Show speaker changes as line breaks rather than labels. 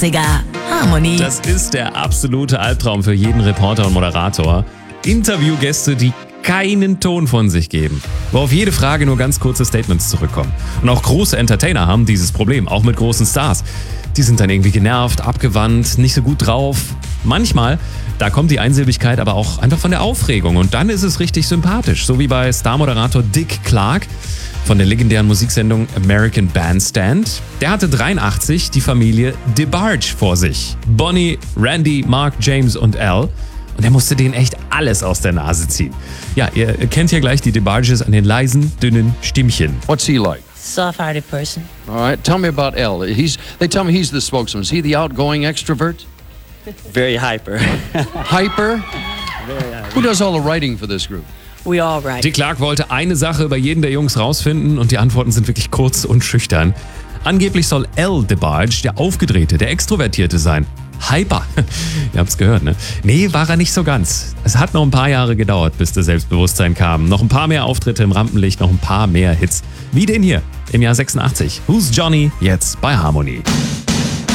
80er. Harmony.
Das ist der absolute Albtraum für jeden Reporter und Moderator. Interviewgäste, die keinen Ton von sich geben, wo auf jede Frage nur ganz kurze Statements zurückkommen. Und auch große Entertainer haben dieses Problem, auch mit großen Stars. Die sind dann irgendwie genervt, abgewandt, nicht so gut drauf. Manchmal, da kommt die Einsilbigkeit aber auch einfach von der Aufregung und dann ist es richtig sympathisch, so wie bei Starmoderator Dick Clark von der legendären Musiksendung American Bandstand. Der hatte 83 die Familie DeBarge vor sich. Bonnie, Randy, Mark, James und Al. Und er musste denen echt alles aus der Nase ziehen. Ja, ihr kennt hier gleich die DeBarges an den leisen, dünnen Stimmchen.
What's he like?
Soft-hearted person.
All right, tell me about L. They tell me he's the spokesman. Is he the outgoing extrovert?
Very hyper.
Hyper? Who does all the writing for this group?
We all write.
Dick Clark wollte eine Sache über jeden der Jungs rausfinden und die Antworten sind wirklich kurz und schüchtern. Angeblich soll Al DeBarge der Aufgedrehte, der Extrovertierte sein. Hyper. Ihr habt's gehört, ne? Nee, war er nicht so ganz. Es hat noch ein paar Jahre gedauert, bis das Selbstbewusstsein kam. Noch ein paar mehr Auftritte im Rampenlicht, noch ein paar mehr Hits. Wie den hier im Jahr 86. Who's Johnny? Jetzt bei Harmony.